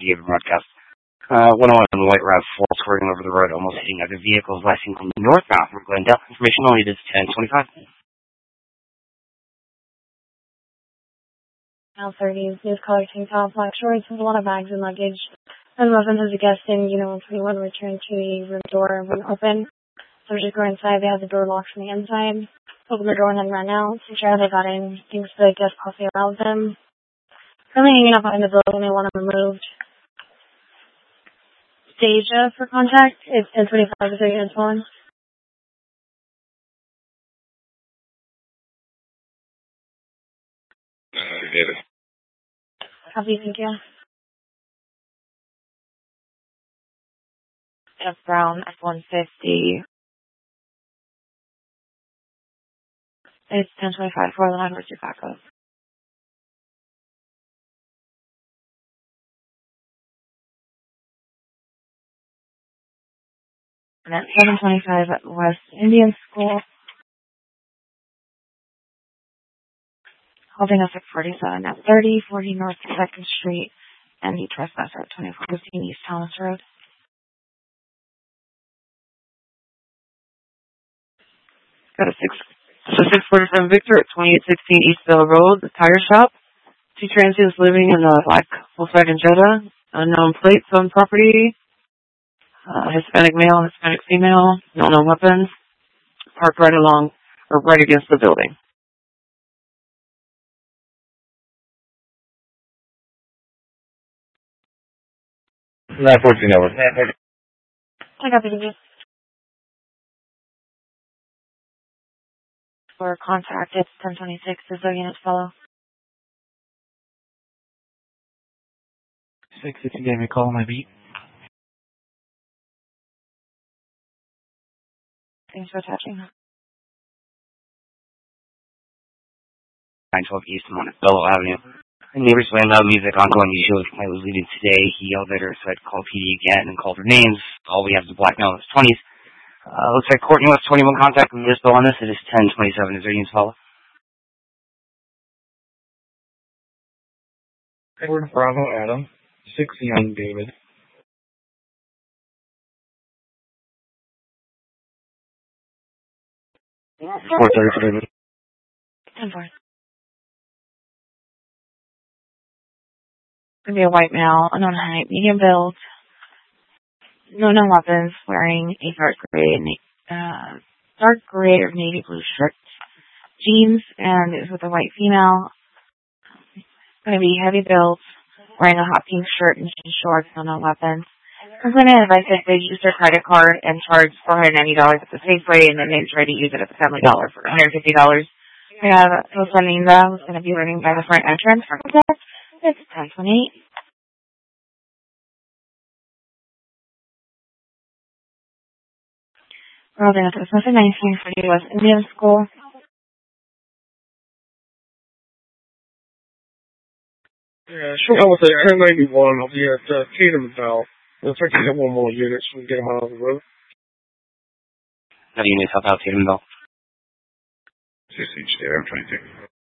the broadcast. 101 on the White Route 4 swerving over the road, almost hitting other vehicles, lasting northbound from Glendale. Information only is 1025. Now 30 news caller takes off black shorts with a lot of bags and luggage. And Muffins has a guest in, anyone returned to the room door when open. So just go inside, they have the door locked from the inside. Open the door and then run out. So sure they got in, thinks the guest coffee around them. Currently hanging up behind the building, they want them removed. Stage for contact, it's 1025 to units phone. David. Copy, thank you. F. Brown, F-150. It's 1025 for the line with your backup. And at 725 at West Indian School. Holding us at 47 at 3040 North 2nd Street. And the trespasser at 2415 East Thomas Road. Got a 647 Victor at 2816 East Bell Road, the tire shop. 2 transients living in a black Volkswagen Jetta. Unknown plates on property. Hispanic male and Hispanic female. No known weapons. Parked right against the building. 914 over. I got the For contact, it's 1026. Does the units follow? 6, if you gave me a call on my beat. Thanks for touching. 912 East Montebello Avenue. Neighbors playing loud music, ongoing usually complaint was leaving today. He yelled at her, so I called PD again and called her names. All we have is a black male in his 20s. Looks like Courtney wants 21 contact with this bill on this. It is 1027. Is there any follow? Edward Bravo Adam, 6 Young David. Yeah. 430 for David. 10-4. Gonna be a white male, unknown height, medium build, no known weapons, wearing a dark gray or navy blue shirt, jeans, and is with a white female. Gonna be heavy build, wearing a hot pink shirt and jean shorts, no known weapons. Complainant advice that they use their credit card and charge $490 at the Safeway, and then they try to use it at the Family Dollar for $150. We have Rosalinda, who's going to be running by the front entrance for contact. It's 1028. We're holding up to 1940 West Indian School. Yeah, sure. I was at 1091. I'll be at Tatum and Bell. Looks like you have one more unit, so we can get them out of the road. How do you need help out, Tatum and Bell? 6 each there, I'm trying to think.